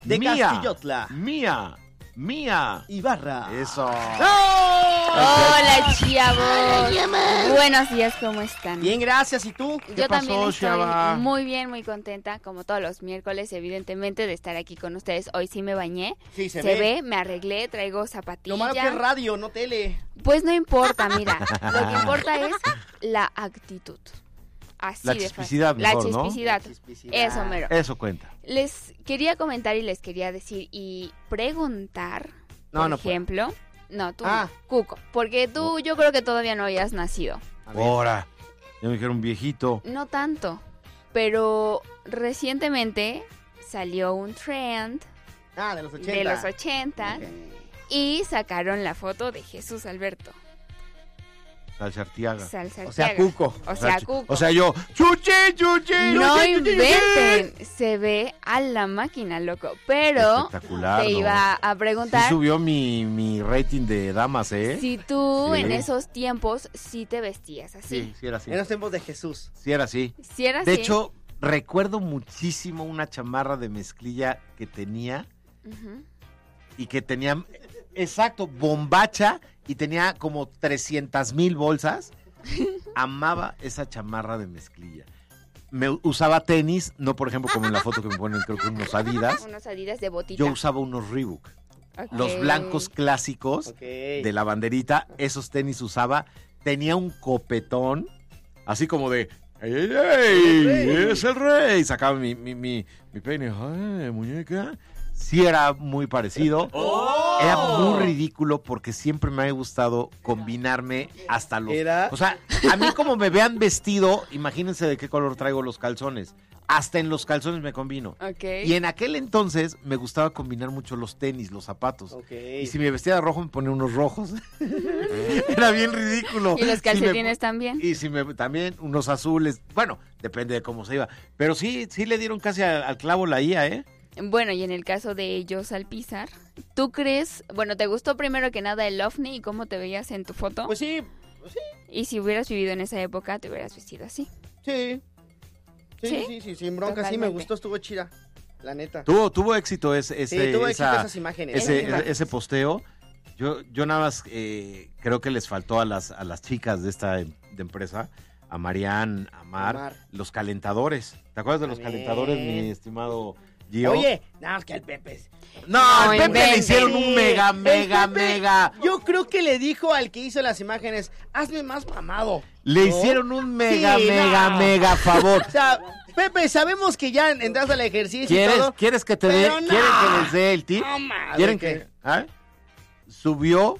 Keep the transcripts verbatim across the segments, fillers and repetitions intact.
De Mía, Castillotla. Mía, Mía. Ibarra. Eso. ¡Oh! Hola, chavos. Buenos días, ¿cómo están? Bien, gracias. ¿Y tú? ¿Qué Yo pasó, también estoy Chava? muy bien, muy contenta, como todos los miércoles, evidentemente, de estar aquí con ustedes. Hoy sí me bañé. Sí, se, Se ve. ve, me arreglé, traigo Lo zapatillas. malo que es radio, no tele. Pues no importa, mira. Lo que importa es la actitud. Así La de chispicidad fácil. mejor, La ¿no? chispicidad. La chispicidad. Eso, mero. Eso cuenta. Les quería comentar y les quería decir y preguntar, No, por no puedo. ejemplo. No, tú, Ah. Cuco, porque tú yo creo que todavía no habías nacido. A ver. Ahora. Ya me dijeron viejito. No tanto, pero recientemente salió un trend Ah, de los ochenta. de los ochenta Ok. y sacaron la foto de Jesús Alberto. Salsa Artiaga. Salsa O sea, Arteaga. Cuco. O sea, Cuco. O sea, yo. ¡Chuchi, chuchi! No chuchi, chuchi, inventen, se ve a la máquina, loco. Pero Espectacular, te ¿no? iba a Sí preguntar subió mi, mi rating de damas, ¿eh? si tú Sí. en esos tiempos sí te vestías así. sí, sí era así. En los tiempos de Jesús. Sí era así. Si era De así. hecho, recuerdo muchísimo una chamarra de mezclilla que tenía Ujú. y que tenía, exacto, bombacha y tenía como trescientas mil bolsas. Amaba esa chamarra de mezclilla. Me usaba tenis, no por ejemplo como en la foto que me ponen, creo que unos Adidas. Unos Adidas de botita. Yo usaba unos Reebok. Ok. Los blancos clásicos Ok. de la banderita, esos tenis usaba. Tenía un copetón, así como de, ¡ey, ey, ey! rey. ¡Es el rey! Sacaba mi, mi, mi, mi peine, ¡ay, muñeca! Sí era muy parecido. Era muy ridículo porque siempre me ha gustado combinarme hasta los... ¿Era? O sea, a mí como me vean vestido, imagínense de qué color traigo los calzones. Hasta en los calzones me combino. Ok. Y en aquel entonces me gustaba combinar mucho los tenis, los zapatos. Ok. Y si me vestía de rojo me ponía unos rojos. Era bien ridículo. Y los Si me- calcetines también. Y si me también unos azules. Bueno, depende de cómo se iba. Pero sí, sí le dieron casi al, al clavo la I A, ¿eh? Bueno, y en el caso de ellos Alpizar, ¿tú crees, bueno, te gustó primero que nada el ovni y cómo te veías en tu foto? Pues sí, sí, Y si hubieras vivido en esa época, te hubieras vestido así. sí. Sí, ¿Sí? sí, sí, sin bronca, sí me Totalmente. gustó, estuvo chida, la neta. Tuvo, tuvo éxito ese, ese, Sí, tuvo éxito esa- esas imágenes. ese, Esas imágenes. ese posteo. Yo, yo nada más eh, creo que les faltó a las, a las chicas de esta em- de empresa, a Marianne, a Mar, Mar. los calentadores. ¿Te acuerdas de los También. calentadores, mi estimado Gio? Oye, nada más que el Pepe. es- no, No al Pepe le inventen. hicieron un mega, El mega, Pepe, mega. Yo creo que le dijo al que hizo las imágenes, hazme más mamado. Le ¿No? hicieron un mega, Sí, mega, no. mega favor. O sea, Pepe, sabemos que ya entraste al ejercicio y ¿Quieres, todo. ¿Quieres que te dé? pero no. ¿Quieren que les dé el tip? No, madre, ¿Quieren ¿qué? que? ¿Ah? Subió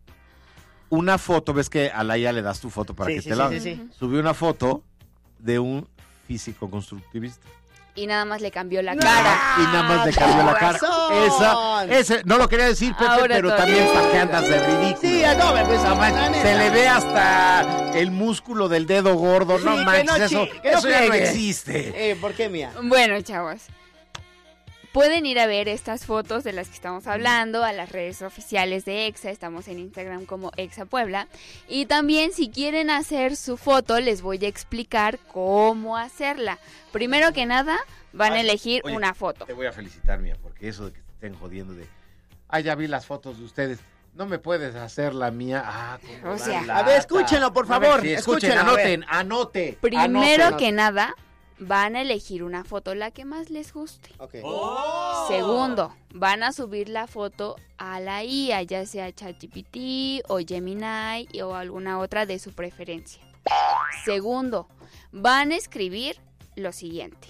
una foto, ves que a la I A le das tu foto para Sí, que sí, te sí, la. sí, sí. Subió una foto de un físico constructivista. Y nada más le cambió la No. cara. Y nada más le cambió la cara. razón. Esa, ese, no lo quería decir, Pepe, Ahora pero todo. también para que andas de ridículo. Sí, a no, pues, No la manches, neta. se le ve hasta el músculo del dedo gordo. Sí, no que manches, no eso, chi- que no eso ya no friegue. existe. Eh, ¿por qué, mía? Bueno, chavos. Pueden ir a ver estas fotos de las que estamos hablando a las redes oficiales de EXA. Estamos en Instagram como EXA Puebla. Y también si quieren hacer su foto, les voy a explicar cómo hacerla. Primero que nada, van a Ay, elegir oye, una foto. Te voy a felicitar, mía, porque eso de que te estén jodiendo de... Ah, ya vi las fotos de ustedes. No me puedes hacer la mía. Ah, cómo O da sea, lata. A ver, escúchenlo, por A ver, favor, sí, escuchen, escúchenlo, a ver. anoten, anote. Primero anoten. que nada, van a elegir una foto, la que más les guste. Ok. Segundo, van a subir la foto a la I A, ya sea ChatGPT o Gemini o alguna otra de su preferencia. Segundo, van a escribir lo siguiente.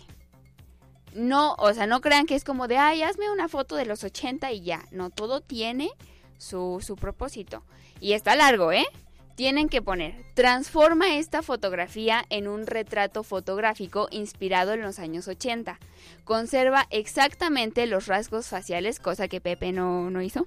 No, o sea, no crean que es como de, ay, hazme una foto de los ochenta y ya. No, todo tiene su, su propósito. Y está largo, ¿eh? Tienen que poner, transforma esta fotografía en un retrato fotográfico inspirado en los años ochenta. Conserva exactamente los rasgos faciales, cosa que Pepe no, no hizo.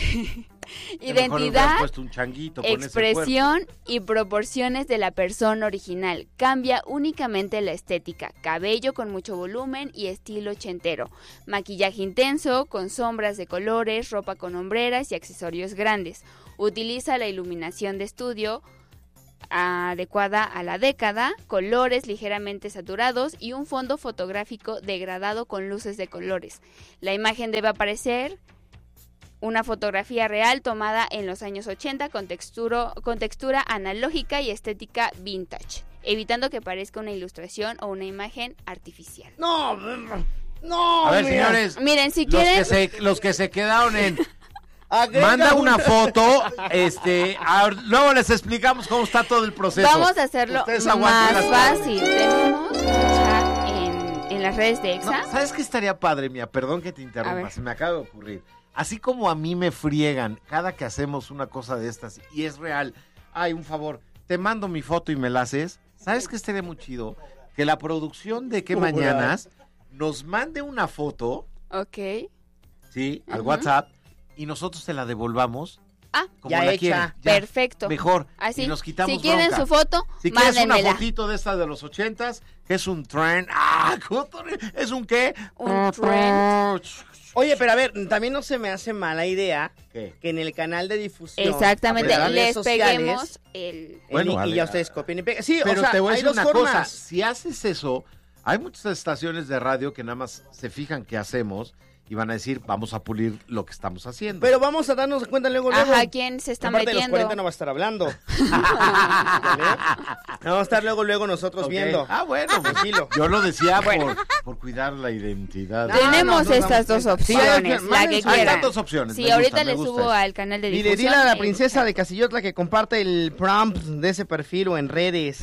Que mejor le hubieran Identidad, puesto un changuito con ese expresión y proporciones de la persona original. Cambia únicamente la estética. Cabello con mucho volumen y estilo ochentero. Maquillaje intenso, con sombras de colores, ropa con hombreras y accesorios grandes. Utiliza la iluminación de estudio adecuada a la década, colores ligeramente saturados y un fondo fotográfico degradado con luces de colores. La imagen debe aparecer una fotografía real tomada en los años ochenta con, texturo, con textura analógica y estética vintage, evitando que parezca una ilustración o una imagen artificial. No, no. A ver, mira. señores. Miren, si los quieren... Que se, los que se quedaron en... Agrega Manda una una- foto, este, a- luego les explicamos cómo está todo el proceso. Vamos a hacerlo Ustedes aguanten más las- fácil. Tenemos un chat en, en las redes de No, EXA. ¿sabes qué estaría padre, mía? Perdón que te A interrumpa, ver. se me acaba de ocurrir. Así como a mí me friegan cada que hacemos una cosa de estas y es real, ay, un favor, te mando mi foto y me la haces. ¿Sabes qué estaría muy chido? Que la producción de Que Cobrar. Mañanas nos mande una foto, Ok. ¿sí? Al Ujú. WhatsApp y nosotros te la devolvamos Ah, como Ya la hecha. quieren. Ya, perfecto. Mejor. Así, Y nos quitamos si quieren bronca. su foto, Si quieres una mándenmela. fotito de esta de los ochentas, que es un trend. ¡Ah! cotorre, ¿Es un qué? Un trend. Oye, pero a ver, también no se me hace mala idea ¿Qué? que en el canal de difusión. Exactamente, a las redes les sociales, peguemos el... el Bueno, link y Ale, ya ustedes copien y peguen. Sí, Pero o sea, te voy a hay decir dos una formas. cosa. Si haces eso, hay muchas estaciones de radio que nada más se fijan qué hacemos y van a decir, vamos a pulir lo que estamos haciendo. Pero vamos a darnos cuenta luego, luego. Ajá, ¿quién se está Aparte de los metiendo? cuarenta no va a estar hablando. ¿Vale? Vamos a estar luego, luego nosotros Ok. viendo. Ah, bueno, pues, Tranquilo. yo lo decía por, por cuidar la identidad. No, Tenemos no, no, estas no, dos sí, opciones, hay- la que mándenos- Hay quieran. tantas opciones. Sí, me ahorita gusta, me le gusta subo eso. al canal de Dile, difusión. dile a la en princesa chat. de Casillotla que comparte el prompt de ese perfil o en redes.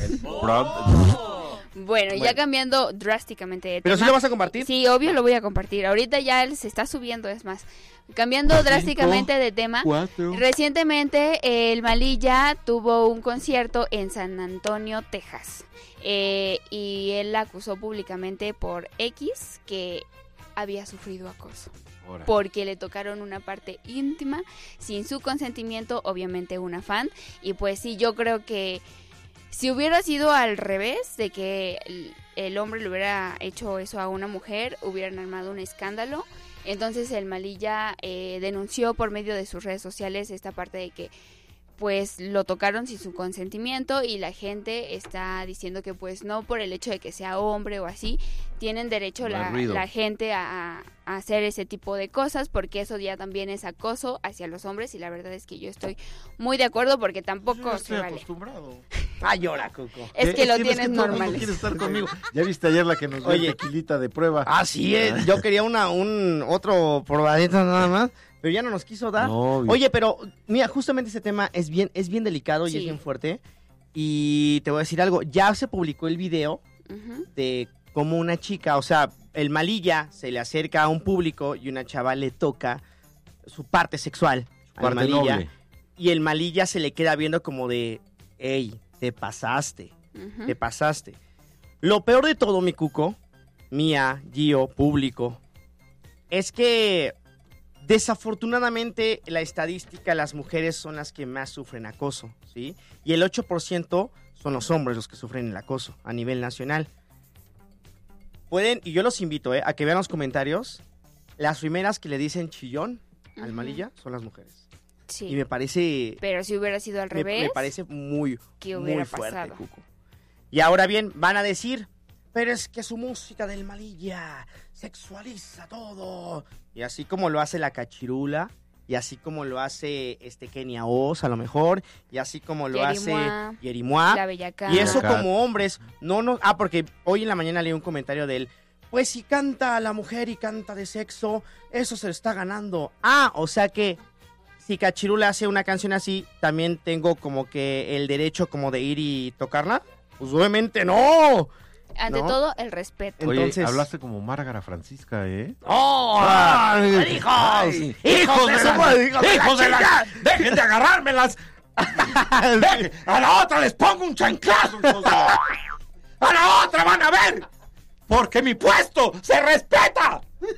Prom- Bueno, ya Bueno. cambiando drásticamente de ¿Pero tema. sí lo vas a compartir? Sí, obvio lo voy a compartir. Ahorita ya se está subiendo, es más. Cambiando drásticamente de tema. Cuatro. Recientemente el Malilla tuvo un concierto en San Antonio, Texas. Eh, y él acusó públicamente por X que había sufrido acoso. Ahora. Porque le tocaron una parte íntima sin su consentimiento, obviamente una fan. Y pues sí, yo creo que si hubiera sido al revés, de que el, el hombre le hubiera hecho eso a una mujer, hubieran armado un escándalo. Entonces el Malilla eh, denunció por medio de sus redes sociales esta parte de que pues lo tocaron sin su consentimiento y la gente está diciendo que pues no por el hecho de que sea hombre o así, tienen derecho No hay la, ruido. la gente a, a hacer ese tipo de cosas porque eso ya también es acoso hacia los hombres y la verdad es que yo estoy muy de acuerdo porque Yo tampoco no se estoy vale. acostumbrado. Ay, llora, Coco. Es que lo ves tienes todo el mundo normal. quiere estar conmigo. Ya viste ayer la que nos dio Oye. tequilita de prueba. Ah, sí, eh, yo quería una, un otro probadito nada más, pero ya no nos quiso dar. No, Oye, pero mira, justamente ese tema es bien, es bien delicado y Sí. es bien fuerte. Y te voy a decir algo, ya se publicó el video Ujú. de cómo una chica, o sea, el Malilla se le acerca a un público y una chava le toca su parte sexual al parte Malilla. noble. Y el Malilla se le queda viendo como de, hey, te pasaste. Ujú. Te pasaste. Lo peor de todo, mi cuco, mía, Gio, público, es que desafortunadamente la estadística, las mujeres son las que más sufren acoso, ¿sí? Y el ocho por ciento son los hombres los que sufren el acoso a nivel nacional. Pueden, y yo los invito, ¿eh? a que vean los comentarios, las primeras que le dicen chillón al Ujú. Malilla son las mujeres. Sí. Y me parece... Pero si hubiera sido al Me, revés, me parece muy, ¿qué muy hubiera fuerte, pasado? Cuco. Y ahora bien, van a decir, pero es que su música del Malilla sexualiza todo. Y así como lo hace la Cachirula, y así como lo hace este Kenia Oz, a lo mejor, y así como lo Yerimua, hace Yerimua. La Bellaca. Y eso Acá. como hombres, no, no, ah, porque hoy en la mañana leí un comentario de él, pues si canta a la mujer y canta de sexo, eso se lo está ganando. Ah, o sea que si Cachirula hace una canción así, también tengo como que el derecho como de ir y tocarla. Pues obviamente no. Ante ¿no? todo, el respeto. Oye, Entonces- hablaste como Márgara Francisca, ¿eh? ¡Oh! ¡Ay, ¡Hijos! ay, ¡Hijos de la- su- hijos de la ¡Hijos de la! chica! ¡Dejen de agarrármelas! Dejen- ¡A la otra les pongo un chanclazo, hijos de- ¡A la otra van a ver! ¡Porque mi puesto se respeta!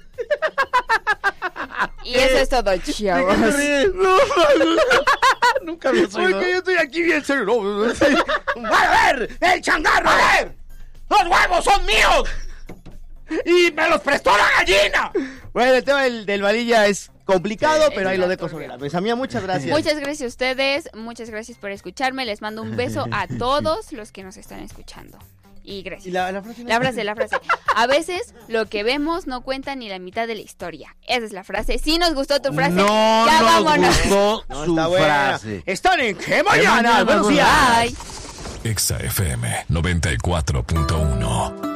Y eso es todo, chavos. Nunca había oído. yo estoy aquí bien serio. ¡A ver! ¡El changarro! ¡A ver! ¡Los huevos son míos! ¡Y me los prestó la gallina! Bueno, el tema del, del Malilla es complicado, Sí, pero ahí lo exacto. dejo sobre la mesa. Mía, muchas gracias. Muchas gracias a ustedes, muchas gracias por escucharme. Les mando un beso a todos los que nos están escuchando. Y gracias. ¿Y la, la frase? La frase, la frase. A veces lo que vemos no cuenta ni la mitad de la historia. Esa es la frase. Si nos gustó tu frase, No ya nos vámonos. gustó No, su está buena. frase. Están en ¿Qué mañana? mañana? Buenos días. Bye. Exa F M noventa y cuatro punto uno.